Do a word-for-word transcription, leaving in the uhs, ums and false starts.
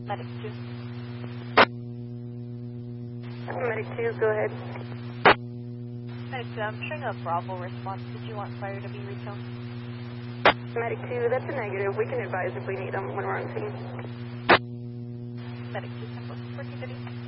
Medic two. Medic two, go ahead. Medic two, I'm showing a Bravo response. Did you want fire to be retoned? Medic two, that's a negative. We can advise if we need them when we're on scene. Medic two, fourteen thirty.